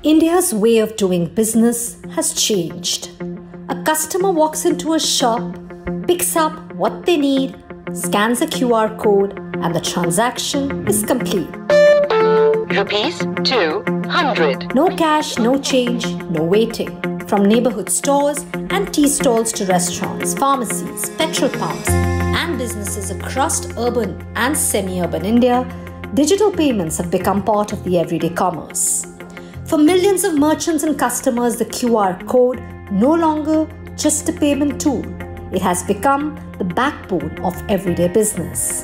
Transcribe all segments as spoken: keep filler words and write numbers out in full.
India's way of doing business has changed. A customer walks into a shop, picks up what they need, scans a Q R code, and the transaction is complete. Rupees two hundred. No cash, no change, no waiting. From neighborhood stores and tea stalls to restaurants, pharmacies, petrol pumps, and businesses across urban and semi-urban India, digital payments have become part of the everyday commerce. For millions of merchants and customers, the Q R code no longer just a payment tool. It has become the backbone of everyday business.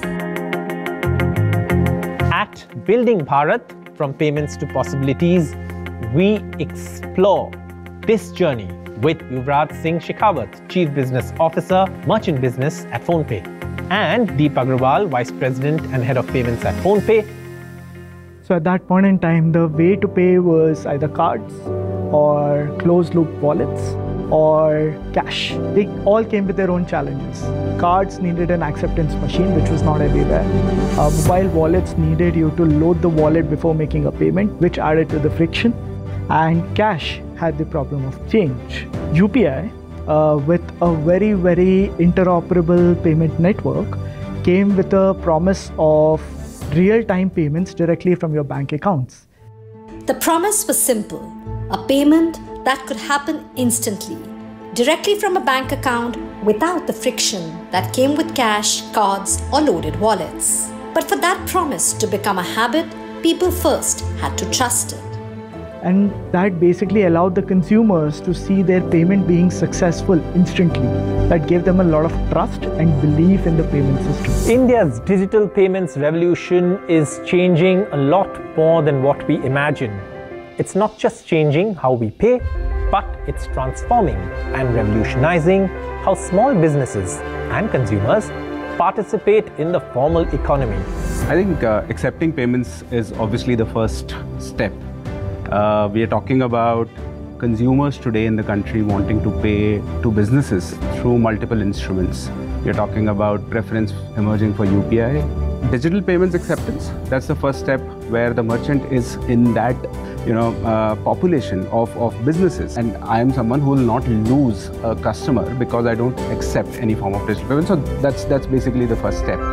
At Building Bharat, from payments to possibilities, we explore this journey with Yuvraj Singh Shekhawat, Chief Business Officer, Merchant Business at PhonePe, and Deep Agrawal, Vice President and Head of Payments at PhonePe. So at that point in time, the way to pay was either cards or closed-loop wallets or cash. They all came with their own challenges. Cards needed an acceptance machine, which was not everywhere. Uh, mobile wallets needed you to load the wallet before making a payment, which added to the friction. And cash had the problem of change. U P I, uh, with a very, very interoperable payment network, came with a promise of real-time payments directly from your bank accounts. The promise was simple, a payment that could happen instantly, directly from a bank account without the friction that came with cash, cards, or loaded wallets. But for that promise to become a habit, people first had to trust it. And that basically allowed the consumers to see their payment being successful instantly. That gave them a lot of trust and belief in the payment system. India's digital payments revolution is changing a lot more than what we imagine. It's not just changing how we pay, but it's transforming and revolutionizing how small businesses and consumers participate in the formal economy. I think uh, accepting payments is obviously the first step. Uh, we are talking about consumers today in the country wanting to pay to businesses through multiple instruments. We are talking about preference emerging for U P I. Digital payments acceptance, that's the first step where the merchant is in that you know, uh, population of, of businesses. And I am someone who will not lose a customer because I don't accept any form of digital payment. So that's, that's basically the first step.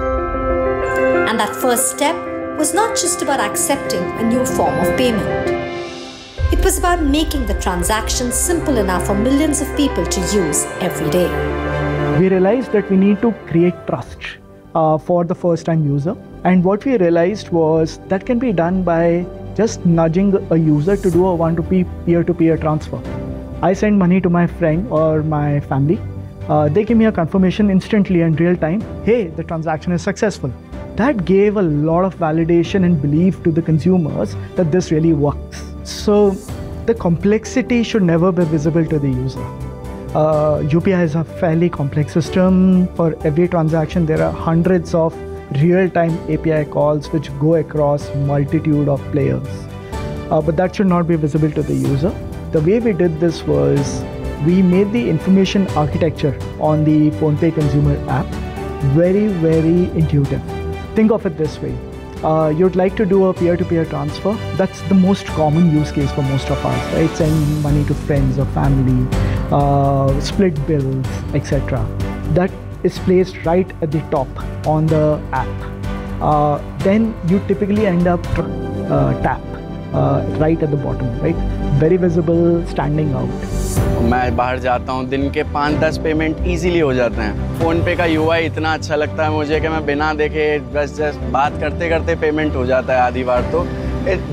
And that first step was not just about accepting a new form of payment. It was about making the transaction simple enough for millions of people to use every day. We realized that we need to create trust uh, for the first-time user. And what we realized was that can be done by just nudging a user to do a one-to-one peer-to-peer transfer. I send money to my friend or my family. Uh, they give me a confirmation instantly and real time, hey, the transaction is successful. That gave a lot of validation and belief to the consumers that this really works. So the complexity should never be visible to the user. Uh, U P I is a fairly complex system. For every transaction, there are hundreds of real-time A P I calls which go across multitude of players. Uh, but that should not be visible to the user. The way we did this was we made the information architecture on the PhonePe consumer app very, very intuitive. Think of it this way. Uh, you'd like to do a peer-to-peer transfer. That's the most common use case for most of us, right? Send money to friends or family, uh, split bills, et cetera. That is placed right at the top on the app. Uh, then you typically end up uh, tap uh, right at the bottom, right? Very visible, standing out. मैं बाहर जाता हूँ, दिन के पाँच दस payment easily हो जाते हैं। फ़ोन पे का यूआई इतना अच्छा लगता है मुझे कि मैं बिना देखे बस जस्ट बात करते करते पेमेंट हो जाता है आधी बार तो।